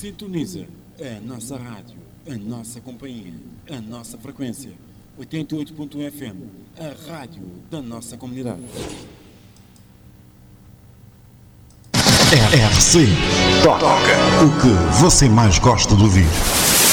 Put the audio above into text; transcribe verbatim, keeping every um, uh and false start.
Sintoniza a nossa rádio, a nossa companhia, a nossa frequência. oitenta e oito ponto um F M, a rádio da nossa comunidade. R C Toca o que você mais gosta de ouvir.